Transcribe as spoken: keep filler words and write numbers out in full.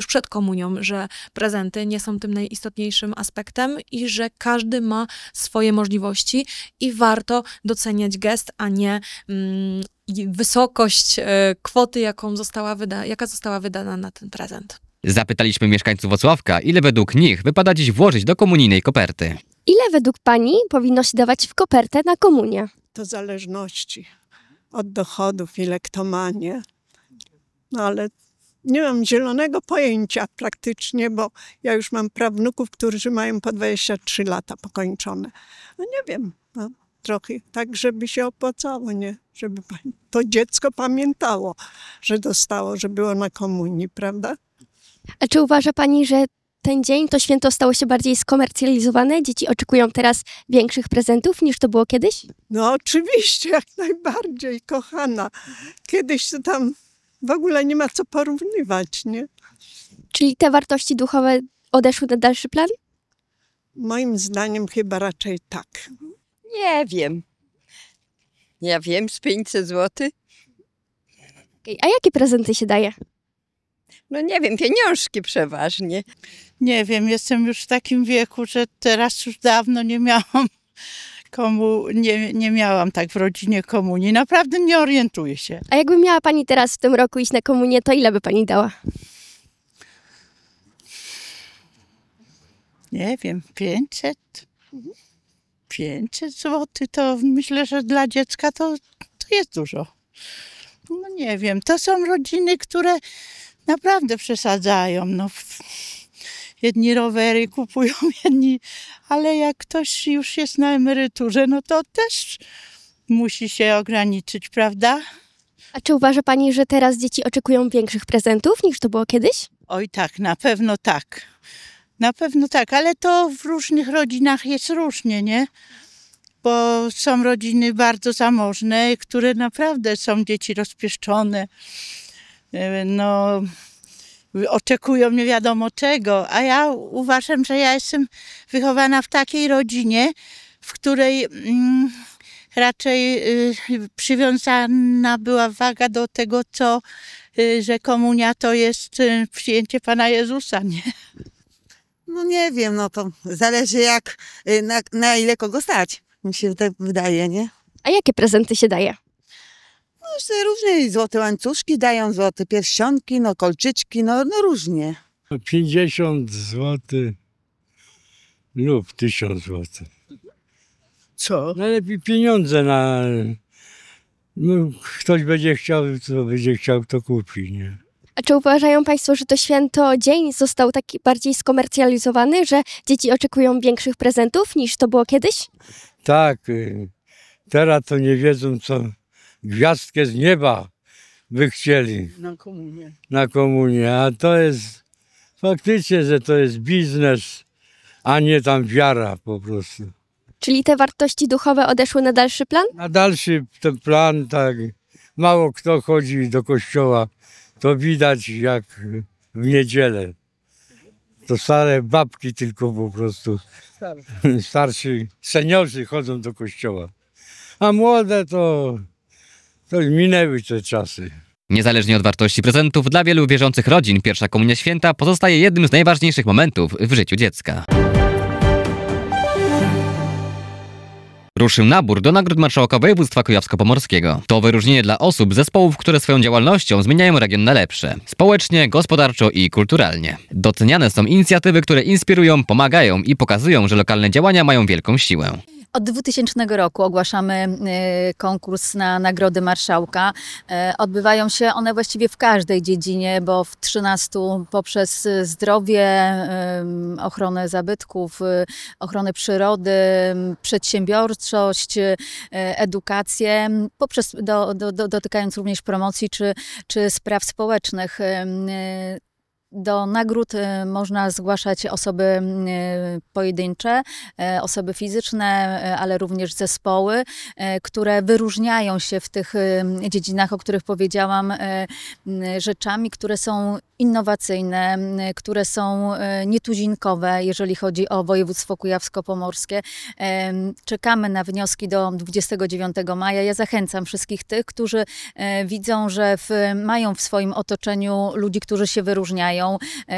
przed komunią, że prezenty nie są tym najistotniejszym aspektem i że każdy ma swoje możliwości i warto doceniać gest, a nie mm, wysokość y, kwoty, jaką została wyda- jaka została wydana na ten prezent. Zapytaliśmy mieszkańców Włocławka, ile według nich wypada dziś włożyć do komunijnej koperty. Ile według pani powinno się dawać w kopertę na komunię? To zależności od dochodów, ile kto ma, nie? No ale nie mam zielonego pojęcia praktycznie, bo ja już mam prawnuków, którzy mają po dwadzieścia trzy lata pokończone. No nie wiem, no, trochę tak, żeby się opłacało, nie? Żeby to dziecko pamiętało, że dostało, że było na komunii, prawda? A czy uważa pani, że ten dzień, to święto stało się bardziej skomercjalizowane? Dzieci oczekują teraz większych prezentów niż to było kiedyś? No oczywiście, jak najbardziej, kochana. Kiedyś to tam w ogóle nie ma co porównywać, nie? Czyli te wartości duchowe odeszły na dalszy plan? Moim zdaniem chyba raczej tak. Nie wiem. Ja wiem, z pięćset złotych. Okay. A jakie prezenty się daje? No nie wiem, pieniążki przeważnie. Nie wiem, jestem już w takim wieku, że teraz już dawno nie miałam komu, nie, nie miałam tak w rodzinie komunii. Naprawdę nie orientuję się. A jakby miała pani teraz w tym roku iść na komunię, to ile by pani dała? Nie wiem, pięćset? pięćset złotych to myślę, że dla dziecka to, to jest dużo. No nie wiem, to są rodziny, które naprawdę przesadzają. No, jedni rowery kupują, jedni, ale jak ktoś już jest na emeryturze, no to też musi się ograniczyć, prawda? A czy uważa pani, że teraz dzieci oczekują większych prezentów niż to było kiedyś? Oj tak, na pewno tak. Na pewno tak, ale to w różnych rodzinach jest różnie, nie? Bo są rodziny bardzo zamożne, które naprawdę są dzieci rozpieszczone. No, oczekują nie wiadomo czego, a ja uważam, że ja jestem wychowana w takiej rodzinie, w której mm, raczej y, przywiązana była waga do tego, co, y, że komunia to jest y, przyjęcie Pana Jezusa, nie? No nie wiem, no to zależy jak, na, na ile kogo stać, mi się tak wydaje, nie? A jakie prezenty się daje? No jeszcze różnie, złote łańcuszki dają, złote pierścionki, no kolczyczki, no, no różnie. pięćdziesiąt złotych lub tysiąc złotych. Co? Najlepiej pieniądze na... No, ktoś będzie chciał, to będzie chciał, to kupi, nie? A czy uważają państwo, że to święto dzień został taki bardziej skomercjalizowany, że dzieci oczekują większych prezentów niż to było kiedyś? Tak, y, teraz to nie wiedzą, co gwiazdkę z nieba by chcieli Na komunię. na komunię, a to jest faktycznie, że to jest biznes, a nie tam wiara po prostu. Czyli te wartości duchowe odeszły na dalszy plan? Na dalszy ten plan, tak, mało kto chodzi do kościoła, to widać jak w niedzielę. To stare babki tylko po prostu, starsi seniorzy chodzą do kościoła, a młode to, to minęły te czasy. Niezależnie od wartości prezentów, dla wielu wierzących rodzin pierwsza komunia święta pozostaje jednym z najważniejszych momentów w życiu dziecka. Ruszył nabór do nagród marszałka województwa kujawsko-pomorskiego. To wyróżnienie dla osób, zespołów, które swoją działalnością zmieniają region na lepsze. Społecznie, gospodarczo i kulturalnie. Doceniane są inicjatywy, które inspirują, pomagają i pokazują, że lokalne działania mają wielką siłę. Od dwutysięcznego roku ogłaszamy konkurs na Nagrody Marszałka. Odbywają się one właściwie w każdej dziedzinie, bo w trzynastu poprzez zdrowie, ochronę zabytków, ochronę przyrody, przedsiębiorczość, edukację, poprzez do, do, do, dotykając również promocji czy, czy spraw społecznych. Do nagród można zgłaszać osoby pojedyncze, osoby fizyczne, ale również zespoły, które wyróżniają się w tych dziedzinach, o których powiedziałam, rzeczami, które są innowacyjne, które są nietuzinkowe, jeżeli chodzi o województwo kujawsko-pomorskie. Czekamy na wnioski do dwudziestego dziewiątego maja. Ja zachęcam wszystkich tych, którzy widzą, że w, mają w swoim otoczeniu ludzi, którzy się wyróżniają,